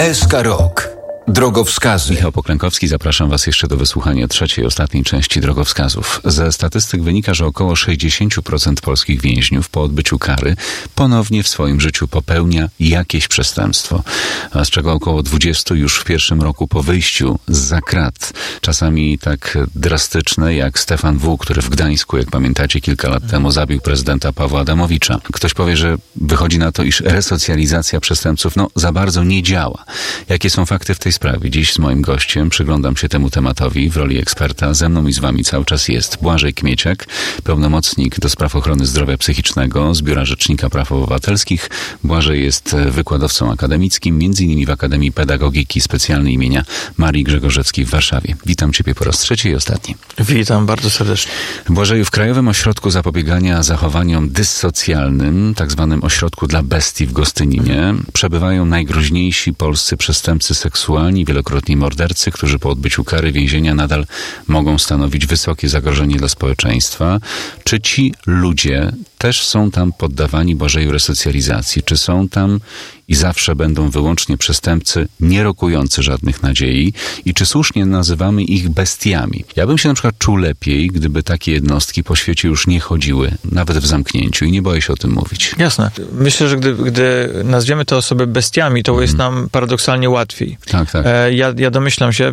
SK Rok. Drogowskazy. Michał Poklękowski, zapraszam Was jeszcze do wysłuchania trzeciej, ostatniej części drogowskazów. Ze statystyk wynika, że około 60% polskich więźniów po odbyciu kary ponownie w swoim życiu popełnia jakieś przestępstwo, a z czego około 20 już w pierwszym roku po wyjściu zza krat. Czasami tak drastyczne jak Stefan W., który w Gdańsku, jak pamiętacie, kilka lat temu zabił prezydenta Pawła Adamowicza. Ktoś powie, że wychodzi na to, iż resocjalizacja przestępców za bardzo nie działa. Jakie są fakty w tej sprawie? Dziś z moim gościem przyglądam się temu tematowi w roli eksperta. Ze mną i z Wami cały czas jest Błażej Kmieciak, pełnomocnik do spraw ochrony zdrowia psychicznego z Biura Rzecznika Praw Obywatelskich. Błażej jest wykładowcą akademickim, m.in. w Akademii Pedagogiki Specjalnej imienia Marii Grzegorzewskiej w Warszawie. Witam Ciebie po raz trzeci i ostatni. Witam bardzo serdecznie. Błażeju, w Krajowym Ośrodku Zapobiegania Zachowaniom Dyssocjalnym, tak zwanym ośrodku dla bestii w Gostyninie, przebywają najgroźniejsi polscy przestępcy seksualni, wielokrotni mordercy, którzy po odbyciu kary więzienia nadal mogą stanowić wysokie zagrożenie dla społeczeństwa. Czy ci ludzie też są tam poddawani, Błażeju, resocjalizacji? Czy są tam i zawsze będą wyłącznie przestępcy nie rokujący żadnych nadziei? I czy słusznie nazywamy ich bestiami? Ja bym się na przykład czuł lepiej, gdyby takie jednostki po świecie już nie chodziły, nawet w zamknięciu, i nie boję się o tym mówić. Jasne. Myślę, że gdy nazwiemy te osoby bestiami, to jest nam paradoksalnie łatwiej. Tak, tak. Ja domyślam się,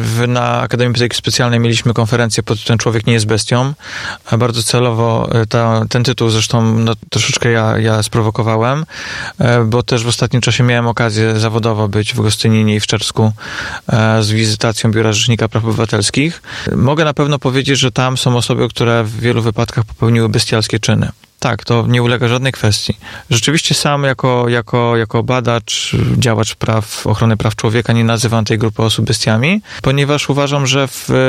na Akademii Pedagogiki Specjalnej mieliśmy konferencję pod tytułem Człowiek nie jest bestią. Bardzo celowo ten tytuł zresztą troszeczkę ja sprowokowałem, bo też w ostatnim czasie miałem okazję zawodowo być w Gostyninie i w Czersku z wizytacją Biura Rzecznika Praw Obywatelskich. Mogę na pewno powiedzieć, że tam są osoby, które w wielu wypadkach popełniły bestialskie czyny. Tak, to nie ulega żadnej kwestii. Rzeczywiście sam jako badacz, działacz ochrony praw człowieka nie nazywam tej grupy osób bestiami, ponieważ uważam, że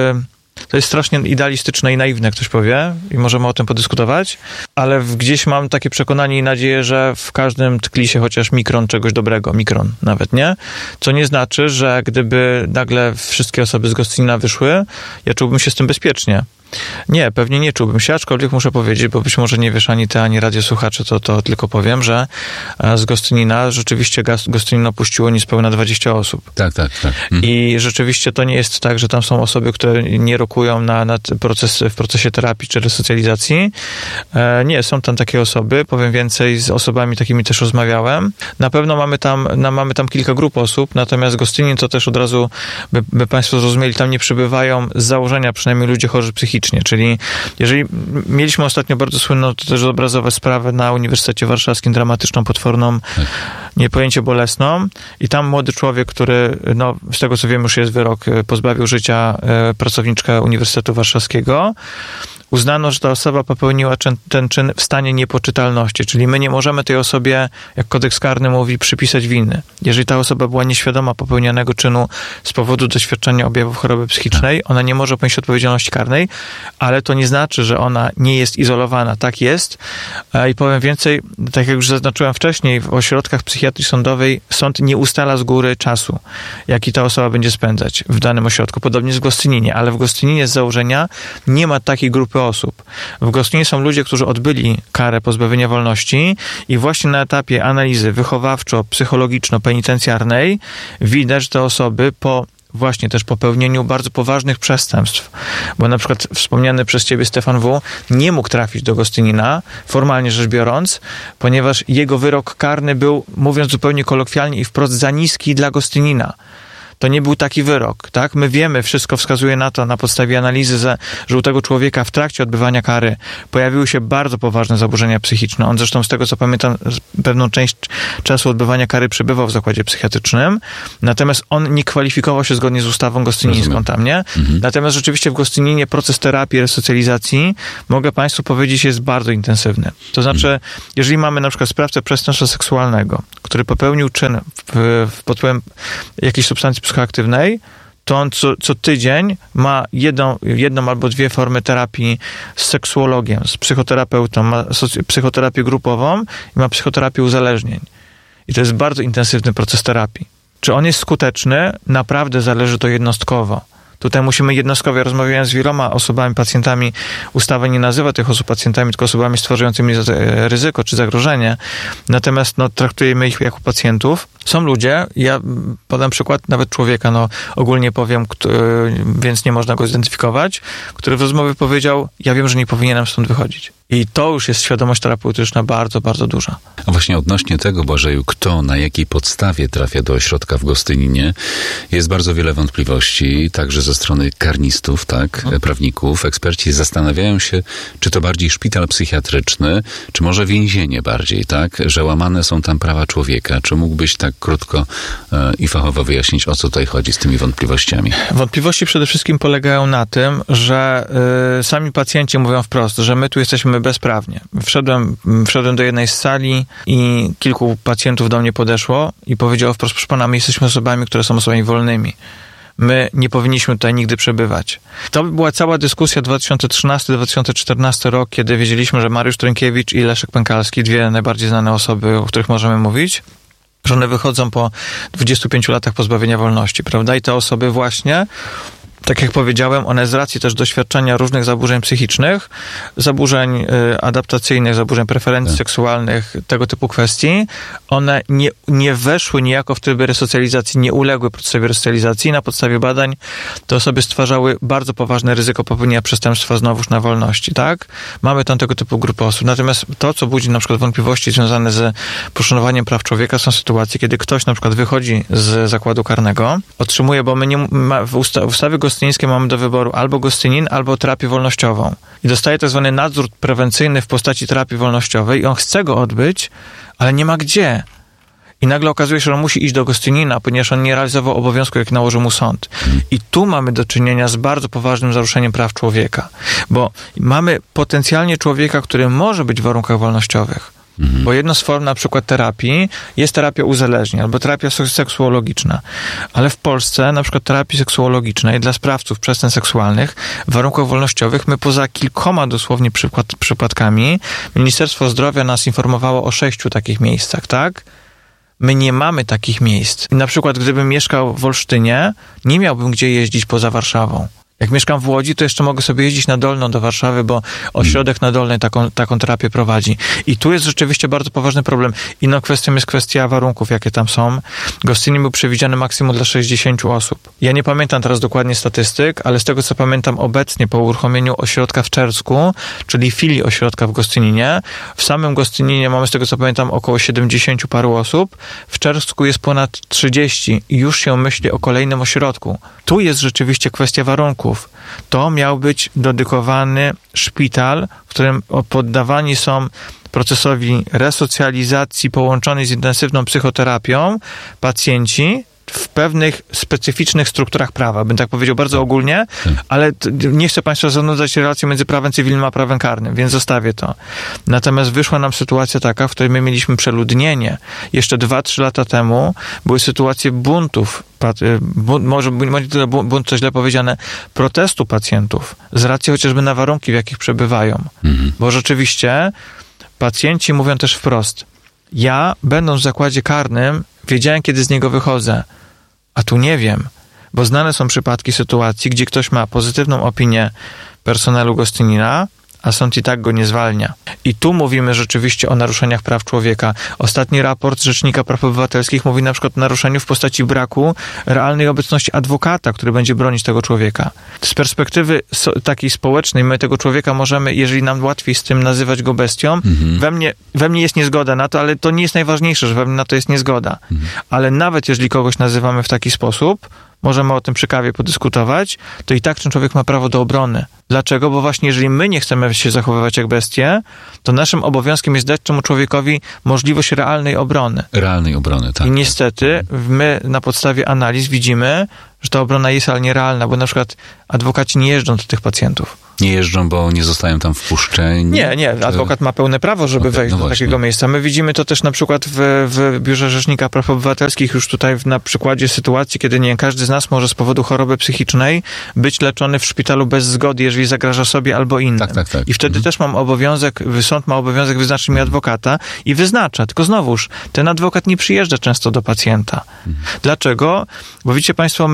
to jest strasznie idealistyczne i naiwne, jak ktoś powie, i możemy o tym podyskutować, ale gdzieś mam takie przekonanie i nadzieję, że w każdym tkwi się chociaż mikron czegoś dobrego, mikron nawet, nie? Co nie znaczy, że gdyby nagle wszystkie osoby z Gostynina wyszły, ja czułbym się z tym bezpiecznie. Nie, pewnie nie czułbym się, aczkolwiek muszę powiedzieć, bo być może nie wiesz ani ty, ani radiosłuchacze, to tylko powiem, że z Gostynina rzeczywiście Gostynin opuściło niespełna 20 osób. Tak. I rzeczywiście to nie jest tak, że tam są osoby, które nie rokują w procesie terapii czy resocjalizacji. Nie, są tam takie osoby, powiem więcej, z osobami takimi też rozmawiałem. Na pewno mamy tam kilka grup osób, natomiast Gostynin to też od razu, by Państwo zrozumieli, tam nie przybywają z założenia przynajmniej ludzie chorzy psychicznie. Czyli jeżeli mieliśmy ostatnio bardzo słynną to też obrazowe sprawę na Uniwersytecie Warszawskim, dramatyczną, potworną, niepojęcie bolesną, i tam młody człowiek, który, z tego co wiem, już jest wyrok, pozbawił życia pracowniczkę Uniwersytetu Warszawskiego, uznano, że ta osoba popełniła ten czyn w stanie niepoczytalności, czyli my nie możemy tej osobie, jak kodeks karny mówi, przypisać winy. Jeżeli ta osoba była nieświadoma popełnianego czynu z powodu doświadczenia objawów choroby psychicznej, ona nie może ponieść odpowiedzialności karnej, ale to nie znaczy, że ona nie jest izolowana. Tak jest. I powiem więcej, tak jak już zaznaczyłem wcześniej, w ośrodkach psychiatrii sądowej sąd nie ustala z góry czasu, jaki ta osoba będzie spędzać w danym ośrodku. Podobnie jest w Gostyninie, ale w Gostyninie z założenia nie ma takiej grupy osób. W Gostyninie są ludzie, którzy odbyli karę pozbawienia wolności i właśnie na etapie analizy wychowawczo-psychologiczno-penitencjarnej widać, że te osoby po właśnie też popełnieniu bardzo poważnych przestępstw, bo na przykład wspomniany przez ciebie Stefan W. nie mógł trafić do Gostynina, formalnie rzecz biorąc, ponieważ jego wyrok karny był, mówiąc zupełnie kolokwialnie i wprost, za niski dla Gostynina. To nie był taki wyrok, tak? My wiemy, wszystko wskazuje na to, na podstawie analizy, że u tego człowieka w trakcie odbywania kary pojawiły się bardzo poważne zaburzenia psychiczne. On zresztą, z tego co pamiętam, pewną część czasu odbywania kary przebywał w zakładzie psychiatrycznym, natomiast on nie kwalifikował się zgodnie z ustawą gostynińską tam, nie? Natomiast rzeczywiście w Gostyninie proces terapii, resocjalizacji, mogę Państwu powiedzieć, jest bardzo intensywny. To znaczy, jeżeli mamy na przykład sprawcę przestępstwa seksualnego, który popełnił czyn pod wpływem jakiejś substancji psychoaktywnej, to on co tydzień ma jedną albo dwie formy terapii z seksuologiem, z psychoterapeutą, ma psychoterapię grupową i ma psychoterapię uzależnień. I to jest bardzo intensywny proces terapii. Czy on jest skuteczny? Naprawdę zależy to jednostkowo. Tutaj musimy jednostkowo, rozmawiając z wieloma osobami, pacjentami, ustawa nie nazywa tych osób pacjentami, tylko osobami stwarzającymi ryzyko czy zagrożenie. Natomiast traktujemy ich jako pacjentów. Są ludzie, ja podam przykład nawet człowieka, ogólnie powiem, więc nie można go zidentyfikować, który w rozmowie powiedział, ja wiem, że nie powinienem stąd wychodzić. I to już jest świadomość terapeutyczna bardzo, bardzo duża. A właśnie odnośnie tego, Błażeju, kto, na jakiej podstawie trafia do ośrodka w Gostyninie, jest bardzo wiele wątpliwości, także ze strony karnistów, prawników. Eksperci zastanawiają się, czy to bardziej szpital psychiatryczny, czy może więzienie bardziej, że łamane są tam prawa człowieka. Czy mógłbyś tak krótko i fachowo wyjaśnić, o co tutaj chodzi z tymi wątpliwościami? Wątpliwości przede wszystkim polegają na tym, że sami pacjenci mówią wprost, że my tu jesteśmy bezprawnie. Wszedłem do jednej z sali i kilku pacjentów do mnie podeszło i powiedziało wprost, proszę pana, my jesteśmy osobami, które są osobami wolnymi. My nie powinniśmy tutaj nigdy przebywać. To była cała dyskusja 2013-2014 rok, kiedy wiedzieliśmy, że Mariusz Trynkiewicz i Leszek Pękalski, dwie najbardziej znane osoby, o których możemy mówić, że one wychodzą po 25 latach pozbawienia wolności, prawda? I te osoby właśnie, tak jak powiedziałem, one z racji też doświadczenia różnych zaburzeń psychicznych, zaburzeń adaptacyjnych, zaburzeń preferencji seksualnych, tego typu kwestii, one nie weszły niejako w tryby resocjalizacji, nie uległy procesowi resocjalizacji. Na podstawie badań te osoby stwarzały bardzo poważne ryzyko popełnienia przestępstwa znowuż na wolności, tak? Mamy tam tego typu grupy osób. Natomiast to, co budzi na przykład wątpliwości związane z poszanowaniem praw człowieka, są sytuacje, kiedy ktoś na przykład wychodzi z zakładu karnego, otrzymuje, bo my nie w ustawie gostynińskiej mamy do wyboru albo Gostynin, albo terapię wolnościową. I dostaje tak zwany nadzór prewencyjny w postaci terapii wolnościowej i on chce go odbyć, ale nie ma gdzie. I nagle okazuje się, że on musi iść do Gostynina, ponieważ on nie realizował obowiązku, jak nałożył mu sąd. I tu mamy do czynienia z bardzo poważnym naruszeniem praw człowieka. Bo mamy potencjalnie człowieka, który może być w warunkach wolnościowych. Bo jedną z form na przykład terapii jest terapia uzależnień albo terapia seksuologiczna. Ale w Polsce na przykład terapii seksuologicznej dla sprawców przestępstw seksualnych w warunkach wolnościowych my poza kilkoma dosłownie przypadkami Ministerstwo Zdrowia nas informowało o 6 takich miejscach, tak? My nie mamy takich miejsc. I na przykład gdybym mieszkał w Olsztynie, nie miałbym gdzie jeździć poza Warszawą. Jak mieszkam w Łodzi, to jeszcze mogę sobie jeździć na Dolną do Warszawy, bo ośrodek na Dolnej taką terapię prowadzi. I tu jest rzeczywiście bardzo poważny problem. Inną kwestią jest kwestia warunków, jakie tam są. Gostynin był przewidziany maksimum dla 60 osób. Ja nie pamiętam teraz dokładnie statystyk, ale z tego, co pamiętam obecnie po uruchomieniu ośrodka w Czersku, czyli filii ośrodka w Gostyninie, w samym Gostyninie mamy, z tego, co pamiętam, około 70 paru osób. W Czersku jest ponad 30 i już się myśli o kolejnym ośrodku. Tu jest rzeczywiście kwestia warunków. To miał być dedykowany szpital, w którym poddawani są procesowi resocjalizacji połączonej z intensywną psychoterapią pacjenci w pewnych specyficznych strukturach prawa. Bym tak powiedział bardzo ogólnie, ale nie chcę Państwa zanudzać relacją między prawem cywilnym a prawem karnym, więc zostawię to. Natomiast wyszła nam sytuacja taka, w której my mieliśmy przeludnienie. Jeszcze 2-3 lata temu były sytuacje buntów, może nie tyle bunt, to źle powiedziane, protestu pacjentów z racji chociażby na warunki, w jakich przebywają. Bo rzeczywiście pacjenci mówią też wprost, ja, będąc w zakładzie karnym, wiedziałem, kiedy z niego wychodzę, a tu nie wiem, bo znane są przypadki sytuacji, gdzie ktoś ma pozytywną opinię personelu Gostynina, a sąd i tak go nie zwalnia. I tu mówimy rzeczywiście o naruszeniach praw człowieka. Ostatni raport Rzecznika Praw Obywatelskich mówi na przykład o naruszeniu w postaci braku realnej obecności adwokata, który będzie bronić tego człowieka. Z perspektywy takiej społecznej my tego człowieka możemy, jeżeli nam łatwiej z tym nazywać go bestią, we mnie jest niezgoda na to, ale to nie jest najważniejsze, że we mnie na to jest niezgoda. Ale nawet jeżeli kogoś nazywamy w taki sposób, możemy o tym przy kawie podyskutować, to i tak ten człowiek ma prawo do obrony. Dlaczego? Bo właśnie jeżeli my nie chcemy się zachowywać jak bestie, to naszym obowiązkiem jest dać temu człowiekowi możliwość realnej obrony. Realnej obrony, tak. I niestety my na podstawie analiz widzimy, że ta obrona jest, ale nierealna, bo na przykład adwokaci nie jeżdżą do tych pacjentów. Nie jeżdżą, bo nie zostają tam wpuszczeni? Nie. Adwokat ma pełne prawo, żeby wejść do takiego miejsca. My widzimy to też na przykład w Biurze Rzecznika Praw Obywatelskich już tutaj na przykładzie sytuacji, kiedy nie każdy z nas może z powodu choroby psychicznej być leczony w szpitalu bez zgody, jeżeli zagraża sobie albo innym. Tak. I wtedy też mam obowiązek, sąd ma obowiązek wyznaczyć mi adwokata i wyznacza. Tylko znowuż, ten adwokat nie przyjeżdża często do pacjenta. Dlaczego? Bo widzicie Państwo, my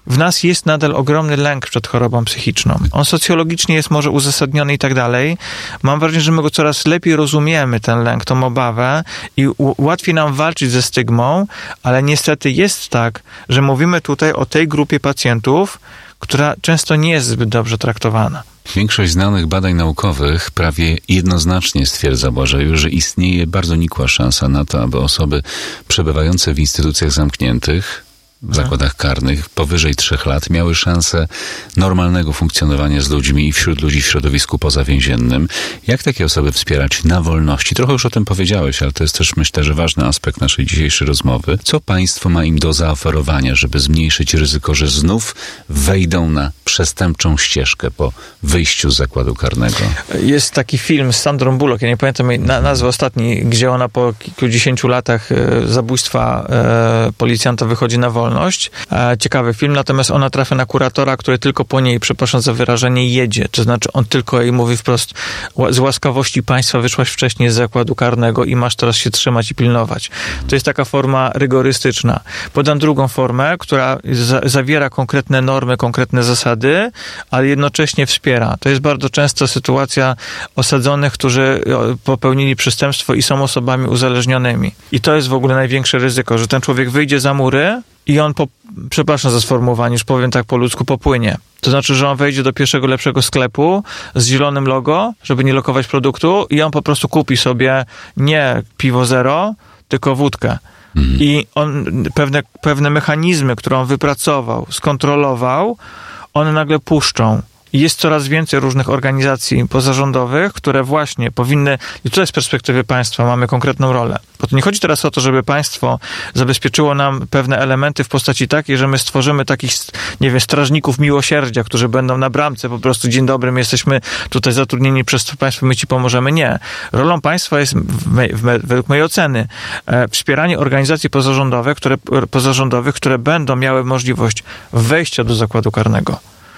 w nas jest nadal ogromny lęk przed chorobą psychiczną. On socjologicznie jest może uzasadniony i tak dalej. Mam wrażenie, że my go coraz lepiej rozumiemy, ten lęk, tą obawę i łatwiej nam walczyć ze stygmą, ale niestety jest tak, że mówimy tutaj o tej grupie pacjentów, która często nie jest zbyt dobrze traktowana. Większość znanych badań naukowych prawie jednoznacznie stwierdza, Błażeju, że istnieje bardzo nikła szansa na to, aby osoby przebywające w instytucjach zamkniętych, w zakładach karnych powyżej 3 lat miały szansę normalnego funkcjonowania z ludźmi i wśród ludzi w środowisku pozawięziennym. Jak takie osoby wspierać na wolności? Trochę już o tym powiedziałeś, ale to jest też, myślę, że ważny aspekt naszej dzisiejszej rozmowy. Co państwo ma im do zaoferowania, żeby zmniejszyć ryzyko, że znów wejdą na przestępczą ścieżkę po wyjściu z zakładu karnego? Jest taki film z Sandrą Bullock, ja nie pamiętam jej nazwy ostatniej, gdzie ona po kilkudziesięciu latach zabójstwa policjanta wychodzi na wolność. Ciekawy film, natomiast ona trafia na kuratora, który tylko po niej, przepraszam za wyrażenie, jedzie. To znaczy on tylko jej mówi wprost: z łaskawości państwa wyszłaś wcześniej z zakładu karnego i masz teraz się trzymać i pilnować. To jest taka forma rygorystyczna. Podam drugą formę, która zawiera konkretne normy, konkretne zasady, ale jednocześnie wspiera. To jest bardzo często sytuacja osadzonych, którzy popełnili przestępstwo i są osobami uzależnionymi. I to jest w ogóle największe ryzyko, że ten człowiek wyjdzie za mury i on, przepraszam za sformułowanie, już powiem tak po ludzku, popłynie. To znaczy, że on wejdzie do pierwszego lepszego sklepu z zielonym logo, żeby nie lokować produktu, i on po prostu kupi sobie nie piwo zero, tylko wódkę. I on pewne mechanizmy, które on wypracował, skontrolował, one nagle puszczą. Jest coraz więcej różnych organizacji pozarządowych, które właśnie powinny, i tutaj z perspektywy państwa mamy konkretną rolę. Bo to nie chodzi teraz o to, żeby państwo zabezpieczyło nam pewne elementy w postaci takiej, że my stworzymy takich, nie wiem, strażników miłosierdzia, którzy będą na bramce po prostu: dzień dobry, my jesteśmy tutaj zatrudnieni przez państwo, my ci pomożemy. Nie. Rolą państwa jest, według mojej oceny, wspieranie organizacji pozarządowych, które będą miały możliwość wejścia do zakładu karnego.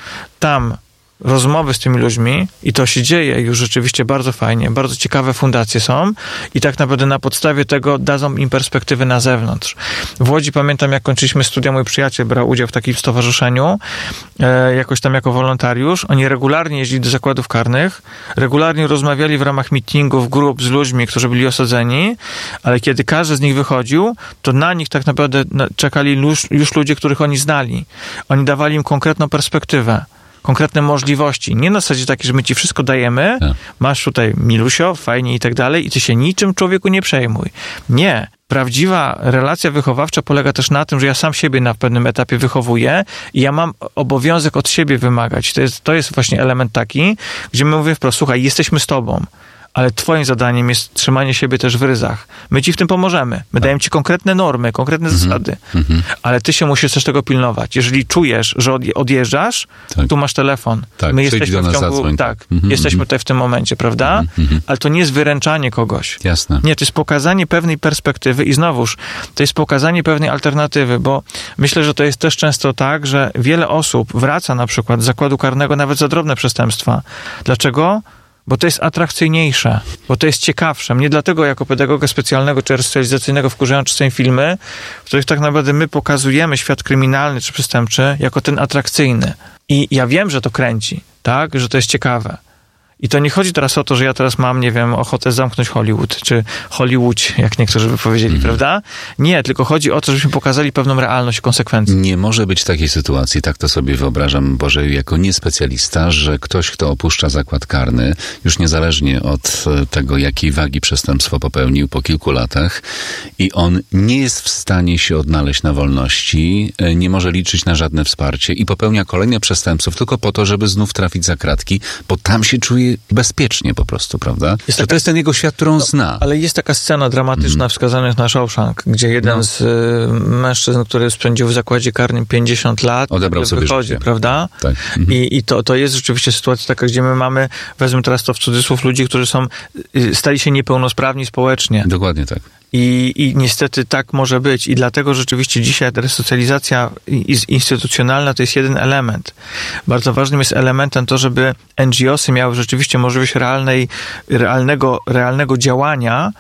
Tam rozmowy z tymi ludźmi, i to się dzieje już rzeczywiście bardzo fajnie, bardzo ciekawe fundacje są i tak naprawdę na podstawie tego dadzą im perspektywy na zewnątrz. W Łodzi pamiętam, jak kończyliśmy studia, mój przyjaciel brał udział w takim stowarzyszeniu, jakoś tam jako wolontariusz. Oni regularnie jeździli do zakładów karnych, regularnie rozmawiali w ramach meetingów, grup z ludźmi, którzy byli osadzeni, ale kiedy każdy z nich wychodził, to na nich tak naprawdę czekali już ludzie, których oni znali. Oni dawali im konkretną perspektywę, konkretne możliwości. Nie na zasadzie takiej, że my ci wszystko dajemy, masz tutaj milusio, fajnie i tak dalej, i ty się niczym, człowieku, nie przejmuj. Nie. Prawdziwa relacja wychowawcza polega też na tym, że ja sam siebie na pewnym etapie wychowuję i ja mam obowiązek od siebie wymagać. To jest właśnie element taki, gdzie my mówimy wprost: słuchaj, jesteśmy z tobą, ale twoim zadaniem jest trzymanie siebie też w ryzach. My ci w tym pomożemy. My dajemy ci konkretne normy, konkretne zasady. Ale ty się musisz też tego pilnować. Jeżeli czujesz, że odjeżdżasz, tu masz telefon. My jesteśmy w ciągu... jesteśmy tutaj w tym momencie, prawda? Ale to nie jest wyręczanie kogoś. Jasne. Nie, to jest pokazanie pewnej perspektywy i znowuż, to jest pokazanie pewnej alternatywy, bo myślę, że to jest też często tak, że wiele osób wraca na przykład z zakładu karnego nawet za drobne przestępstwa. Dlaczego? Bo to jest atrakcyjniejsze, bo to jest ciekawsze. Mnie dlatego jako pedagoga specjalnego czy resocjalizacyjnego wkurzają czasem filmy, w których tak naprawdę my pokazujemy świat kryminalny czy przestępczy jako ten atrakcyjny. I ja wiem, że to kręci, tak? Że to jest ciekawe. I to nie chodzi teraz o to, że ja teraz mam, nie wiem, ochotę zamknąć Hollywood, czy Hollywood, jak niektórzy by powiedzieli, prawda? Nie, tylko chodzi o to, żebyśmy pokazali pewną realność i konsekwencje. Nie może być takiej sytuacji, tak to sobie wyobrażam, Boże, jako niespecjalista, że ktoś, kto opuszcza zakład karny, już niezależnie od tego, jakiej wagi przestępstwo popełnił po kilku latach, i on nie jest w stanie się odnaleźć na wolności, nie może liczyć na żadne wsparcie i popełnia kolejne przestępstwo tylko po to, żeby znów trafić za kratki, bo tam się czuje bezpiecznie po prostu, prawda? To jest ten jego świat, który on zna. Ale jest taka scena dramatyczna wskazana na Shawshank, gdzie jeden z mężczyzn, który spędził w zakładzie karnym 50 lat, odebrał sobie wychodzi, życie, prawda? Tak. I to jest rzeczywiście sytuacja taka, gdzie my mamy, wezmę teraz to w cudzysłów, ludzi, którzy stali się niepełnosprawni społecznie. Dokładnie tak. I niestety tak może być. I dlatego rzeczywiście dzisiaj resocjalizacja instytucjonalna to jest jeden element. Bardzo ważnym jest elementem to, żeby NGO-sy miały rzeczywiście możliwość realnego działania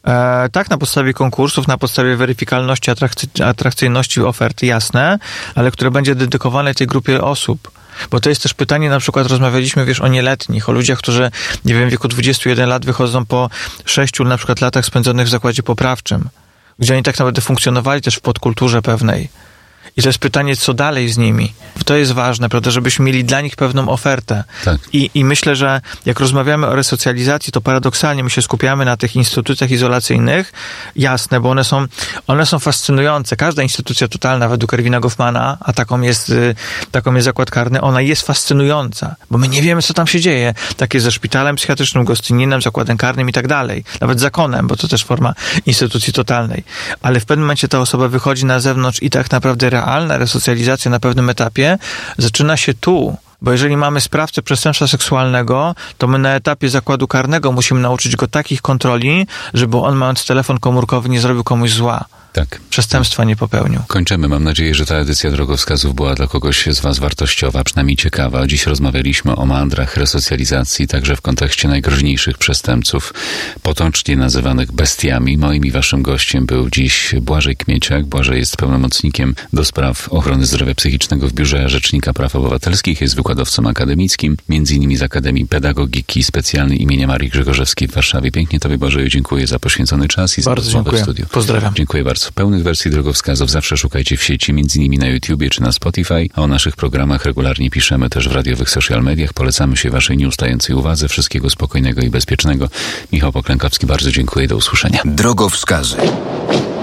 Tak, na podstawie konkursów, na podstawie weryfikalności, atrakcyjności oferty, jasne, ale które będzie dedykowane tej grupie osób. Bo to jest też pytanie, na przykład rozmawialiśmy, o nieletnich, o ludziach, którzy, w wieku 21 lat wychodzą po 6 na przykład latach spędzonych w zakładzie poprawczym, gdzie oni tak naprawdę funkcjonowali też w podkulturze pewnej. I to jest pytanie, co dalej z nimi. To jest ważne, prawda, żebyśmy mieli dla nich pewną ofertę. Tak. I myślę, że jak rozmawiamy o resocjalizacji, to paradoksalnie my się skupiamy na tych instytucjach izolacyjnych. Jasne, bo one są fascynujące. Każda instytucja totalna według Erwina Goffmana, a taką jest zakład karny, ona jest fascynująca, bo my nie wiemy, co tam się dzieje. Tak jest ze szpitalem psychiatrycznym, gostininem, zakładem karnym i tak dalej. Nawet zakonem, bo to też forma instytucji totalnej. Ale w pewnym momencie ta osoba wychodzi na zewnątrz i tak naprawdę realna resocjalizacja na pewnym etapie zaczyna się tu. Bo jeżeli mamy sprawcę przestępstwa seksualnego, to my na etapie zakładu karnego musimy nauczyć go takich kontroli, żeby on, mając telefon komórkowy, nie zrobił komuś zła. Tak. Przestępstwa nie popełnił. Kończymy. Mam nadzieję, że ta edycja Drogowskazów była dla kogoś z Was wartościowa, przynajmniej ciekawa. Dziś rozmawialiśmy o mandrach resocjalizacji, także w kontekście najgroźniejszych przestępców, potocznie nazywanych bestiami. Moim i Waszym gościem był dziś Błażej Kmieciak. Błażej jest pełnomocnikiem do spraw ochrony zdrowia psychicznego w Biurze Rzecznika Praw Obywatelskich. Jest wykładowcą akademickim, m.in. z Akademii Pedagogiki Specjalnej imienia Marii Grzegorzewskiej w Warszawie. Pięknie Tobie, Błażeju, dziękuję za poświęcony czas i za rozmowę w studiu. Pozdrawiam. Dziękuję bardzo. Pełnych wersji drogowskazów zawsze szukajcie w sieci, m.in. na YouTubie czy na Spotify. A o naszych programach regularnie piszemy też w radiowych social mediach. Polecamy się Waszej nieustającej uwadze. Wszystkiego spokojnego i bezpiecznego. Michał Poklękowski, bardzo dziękuję. Do usłyszenia. Drogowskazy.